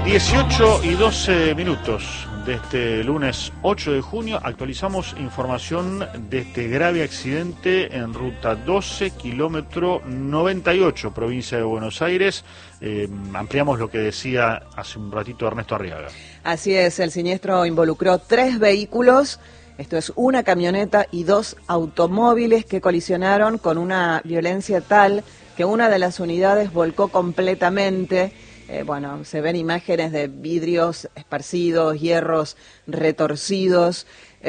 18:12 de este lunes 8 de junio. Actualizamos información de este grave accidente en ruta 12, kilómetro 98, provincia de Buenos Aires. Ampliamos lo que decía hace un ratito Ernesto Arriaga. Así es, el siniestro involucró 3 vehículos. Esto es una camioneta y 2 automóviles que colisionaron con una violencia tal que una de las unidades volcó completamente. Se ven imágenes de vidrios esparcidos, hierros retorcidos.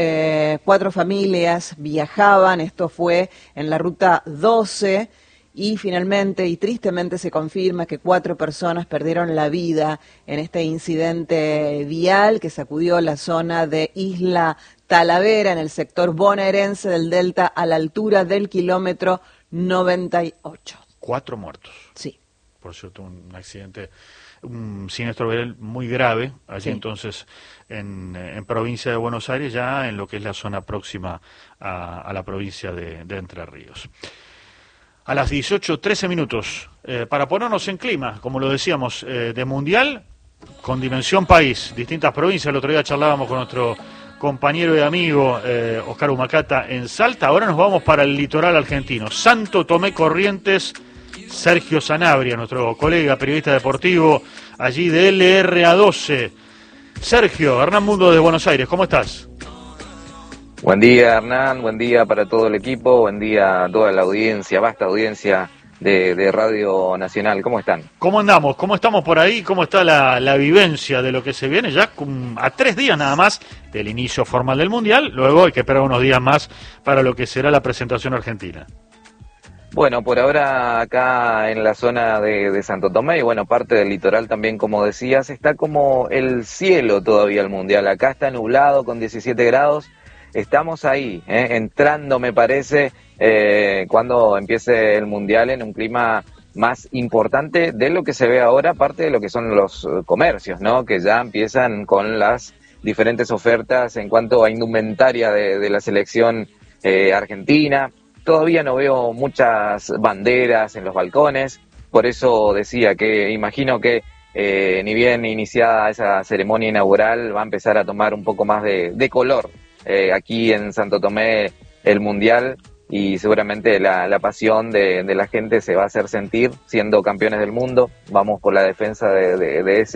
4 familias viajaban, esto fue en la ruta 12, y finalmente y tristemente se confirma que 4 personas perdieron la vida en este incidente vial que sacudió la zona de Isla Talavera, en el sector bonaerense del Delta, a la altura del kilómetro 98. 4 muertos. Sí. Por cierto, un accidente, un siniestro vial muy grave, allí sí. Entonces en provincia de Buenos Aires, ya en lo que es la zona próxima a la provincia de Entre Ríos. A las 18:13, para ponernos en clima, como lo decíamos, de mundial, con dimensión país, distintas provincias. El otro día charlábamos con nuestro compañero y amigo Oscar Humacata en Salta. Ahora nos vamos para el litoral argentino, Santo Tomé Corrientes. Sergio Sanabria, nuestro colega periodista deportivo allí de LRA12. Sergio, Hernán Mundo de Buenos Aires, ¿cómo estás? Buen día, Hernán, buen día para todo el equipo, buen día a toda la audiencia, vasta audiencia de Radio Nacional. ¿Cómo están? ¿Cómo andamos? ¿Cómo estamos por ahí? ¿Cómo está la vivencia de lo que se viene ya a 3 días nada más del inicio formal del Mundial? Luego hay que esperar unos días más para lo que será la presentación argentina. Bueno, por ahora acá en la zona de Santo Tomé y parte del litoral también, como decías, está como el cielo todavía el Mundial. Acá está nublado con 17 grados. Estamos ahí, entrando, me parece, cuando empiece el Mundial en un clima más importante de lo que se ve ahora, aparte de lo que son los comercios, ¿no? Que ya empiezan con las diferentes ofertas en cuanto a indumentaria de la selección argentina. Todavía no veo muchas banderas en los balcones, por eso decía que imagino que ni bien iniciada esa ceremonia inaugural va a empezar a tomar un poco más de color aquí en Santo Tomé el Mundial, y seguramente la pasión de la gente se va a hacer sentir siendo campeones del mundo. Vamos por la defensa de ese